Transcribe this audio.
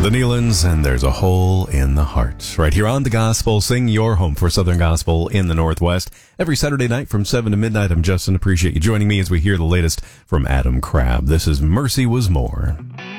The Nealons, and There's a Hole in the Heart. Right here on The Gospel, sing your home for Southern Gospel in the Northwest. Every Saturday night from 7 to midnight, I'm Justin. Appreciate you joining me as we hear the latest from Adam Crabb. This is Mercy Was More.